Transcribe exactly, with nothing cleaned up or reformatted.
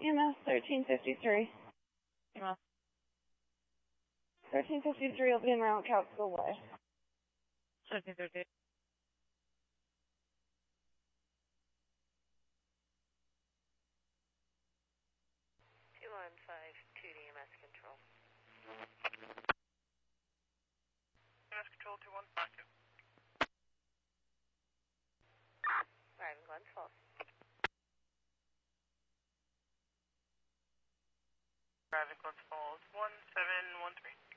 E M S thirteen fifty-three. E M S. thirteen fifty-three will be in route Council Way. thirteen thirty. two one five two to E M S control. E M S control two one five two. Arriving Glens Falls. Arriving Glens Falls one seven one three.